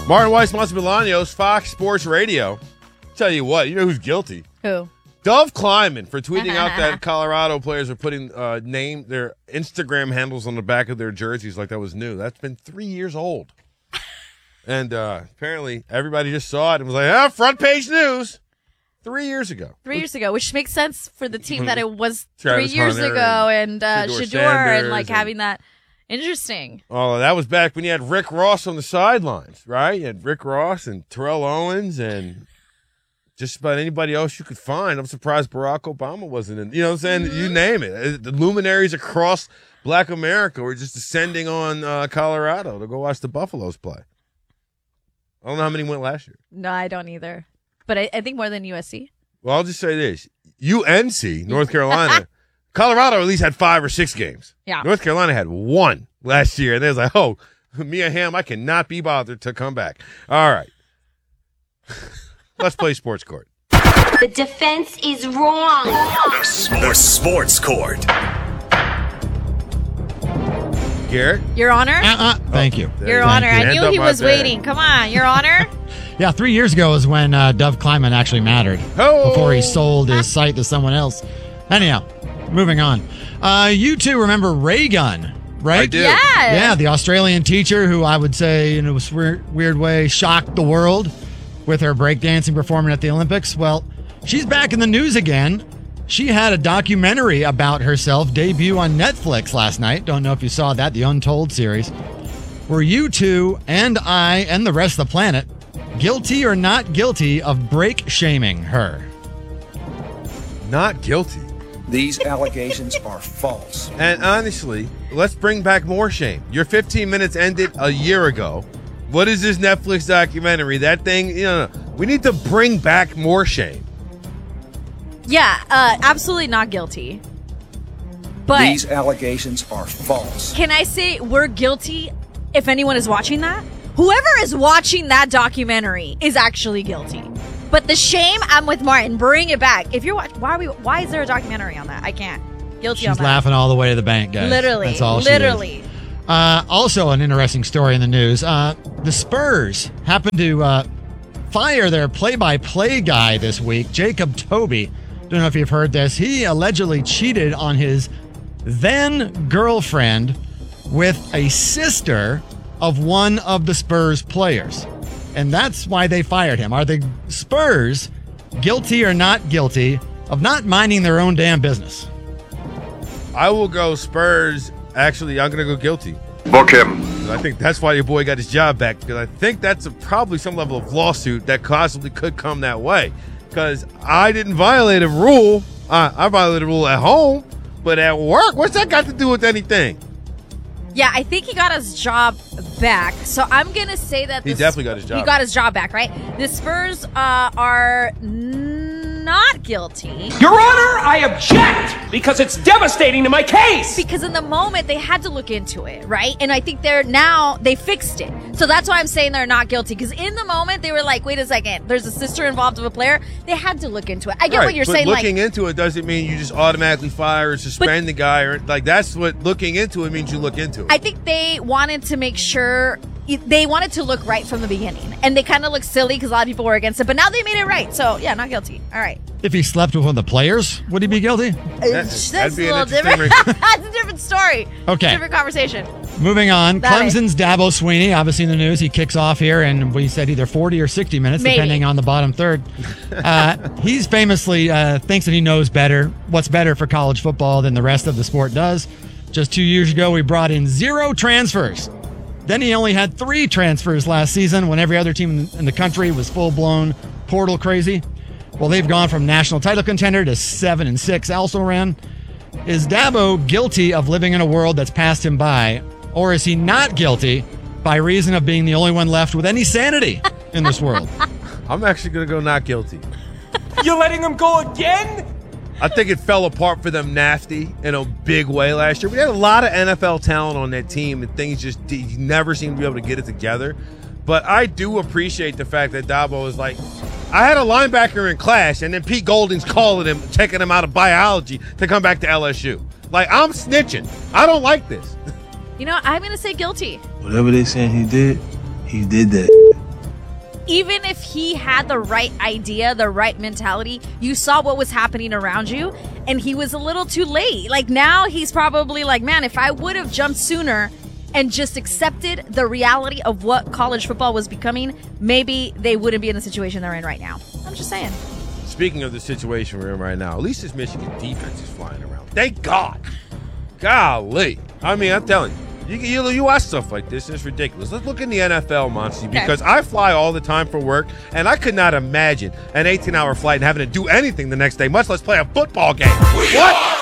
Martin Weiss Montemilanios, Fox Sports Radio. Tell you what, you know who's guilty? Who? Dove Kleiman for tweeting out that Colorado players are putting their Instagram handles on the back of their jerseys like that was new. That's been 3 years old. And apparently everybody just saw it and was like, front page news. 3 years ago. 3 years ago, which makes sense for the team that it was Travis 3 years Hunter ago and Shedeur and like and having that. Interesting. Oh, that was back when you had Rick Ross on the sidelines, right? You had Rick Ross and Terrell Owens and just about anybody else you could find. I'm surprised Barack Obama wasn't in. You know what I'm saying? Mm-hmm. You name it. The luminaries across Black America were just descending on Colorado to go watch the Buffaloes play. I don't know how many went last year. No, I don't either. But I think more than USC. Well, I'll just say this. UNC, North Carolina, Colorado at least had 5 or 6 games. Yeah. North Carolina had 1 last year. And they was like, oh, Mia Hamm, I cannot be bothered to come back. All right. Let's play Sports Court. The defense is wrong. The Sports Court. Garrett? Your Honor? Thank you. Your Honor. you. I Hand knew up he my was bag. waiting. Come on, Your Honor. Yeah, 3 years ago is when Dove Kleiman actually mattered. Oh. Before he sold his site to someone else. Anyhow, moving on. You two remember Ray Gun, right? I do. Yeah, the Australian teacher who I would say in a weird way shocked the world with her breakdancing performance at the Olympics. Well, she's back in the news again. She had a documentary about herself debut on Netflix last night. Don't know if you saw that, the Untold series. Were you two and I and the rest of the planet guilty or not guilty of break shaming her? Not guilty. These allegations are false. And honestly, let's bring back more shame. Your 15 minutes ended a year ago. What is this Netflix documentary? That thing, we need to bring back more shame. Yeah, absolutely not guilty. But These allegations are false. can I say we're guilty if anyone is watching that? Whoever is watching that documentary is actually guilty. But the shame, I'm with Martin. Bring it back. If you're watching, why is there a documentary on that? I can't. Guilty on She's that. laughing all the way to the bank, guys. Literally. That's all she Literally. is. Also, an interesting story in the news. The Spurs happened to fire their play-by-play guy this week, Jacob Toby. Don't know if you've heard this. He allegedly cheated on his then-girlfriend with a sister of one of the Spurs players. And that's why they fired him. Are the Spurs guilty or not guilty of not minding their own damn business? I will go Spurs. Actually, I'm going to go guilty. Book him. I think that's why your boy got his job back, because I think that's probably some level of lawsuit that possibly could come that way. Because I didn't violate a rule. I violated a rule at home, but at work, what's that got to do with anything? Yeah, I think he got his job back. So I'm going to say that He definitely got his job He got his job back, right? The Spurs are not guilty. Your Honor, I object because it's devastating to my case. Because in the moment, they had to look into it, right? And I think they fixed it. So that's why I'm saying they're not guilty. Because in the moment, they were like, wait a second, there's a sister involved of a player. They had to look into it. I get what you're but saying. looking into it doesn't mean you just automatically fire or suspend the guy. Or that's what looking into it means. You look into it. I think they wanted to make sure they wanted to look right from the beginning. And they kind of looked silly because a lot of people were against it. But now they made it right. So, yeah, not guilty. All right. If he slept with one of the players, would he be guilty? That's a be an little interesting different. That's a different story. Okay. Different conversation. Moving on, That Clemson's Dabo Sweeney, obviously in the news. He kicks off here, and we said either 40 or 60 minutes, Maybe. depending on the bottom third. He's famously thinks that he knows what's better for college football than the rest of the sport does. Just 2 years ago, we brought in 0 transfers. Then he only had 3 transfers last season when every other team in the country was full-blown portal crazy. Well, they've gone from national title contender to 7-6 also ran. Is Dabo guilty of living in a world that's passed him by, or is he not guilty by reason of being the only one left with any sanity in this world? I'm actually going to go not guilty. You're letting him go again? I think it fell apart for them nasty in a big way last year. We had a lot of NFL talent on that team, and things just never seemed to be able to get it together. But I do appreciate the fact that Dabo is like, I had a linebacker in class, and then Pete Golding's calling him, checking him out of biology to come back to LSU. Like, I'm snitching. I don't like this. You know, I'm going to say guilty. Whatever they saying he did that. even if he had the right idea, the right mentality, you saw what was happening around you, and he was a little too late. Like, now he's probably like, man, if I would have jumped sooner and just accepted the reality of what college football was becoming, maybe they wouldn't be in the situation they're in right now. I'm just saying. Speaking of the situation we're in right now, at least this Michigan defense is flying around. Thank God. Golly. I mean, I'm telling you, you watch stuff like this, and it's ridiculous. Let's look in the NFL, Monty, because I fly all the time for work, and I could not imagine an 18-hour flight and having to do anything the next day, much less play a football game. What?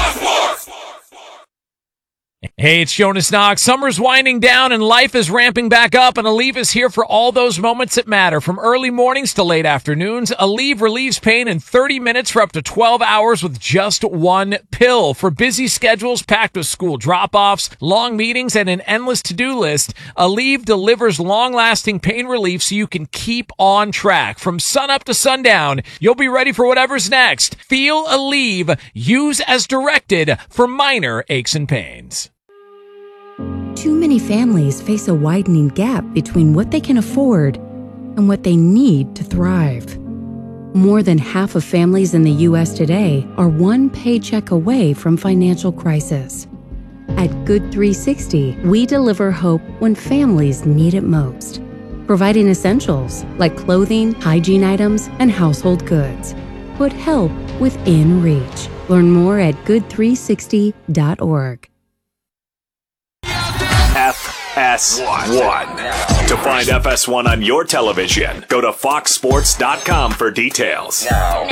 Hey, it's Jonas Knox. Summer's winding down and life is ramping back up, and Aleve is here for all those moments that matter. From early mornings to late afternoons, Aleve relieves pain in 30 minutes for up to 12 hours with just one pill. For busy schedules packed with school drop-offs, long meetings, and an endless to-do list, Aleve delivers long-lasting pain relief so you can keep on track. From sunup to sundown, you'll be ready for whatever's next. Feel Aleve. Use as directed for minor aches and pains. Too many families face a widening gap between what they can afford and what they need to thrive. More than half of families in the U.S. today are one paycheck away from financial crisis. At Good 360, we deliver hope when families need it most, providing essentials like clothing, hygiene items, and household goods. Put help within reach. Learn more at good360.org. FS1. To find FS1 on your television, go to foxsports.com for details. Now.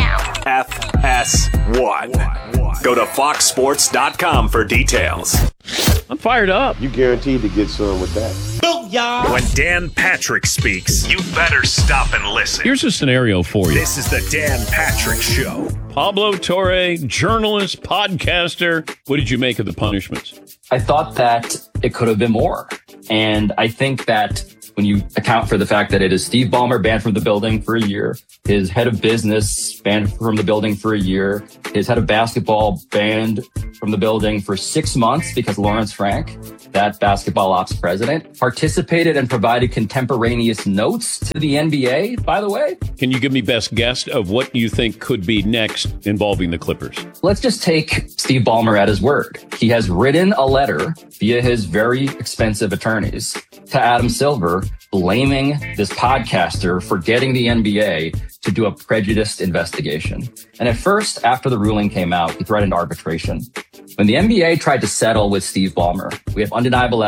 FS1. Go to foxsports.com for details. I'm fired up. You guaranteed to get some with that. Booyah! When Dan Patrick speaks, you better stop and listen. Here's a scenario for you. This is the Dan Patrick Show. Pablo Torre, journalist, podcaster. What did you make of the punishments? I thought that it could have been more. And I think that when you account for the fact that it is Steve Ballmer banned from the building for a year, his head of business banned from the building for a year, his head of basketball banned from the building for 6 months because Lawrence Frank, that basketball ops president, participated and provided contemporaneous notes to the NBA, by the way. Can you give me best guess of what you think could be next involving the Clippers? Let's just take Steve Ballmer at his word. He has written a letter via his very expensive attorneys to Adam Silver blaming this podcaster for getting the NBA to do a prejudiced investigation. And at first, after the ruling came out, he threatened arbitration. When the NBA tried to settle with Steve Ballmer, we have undeniable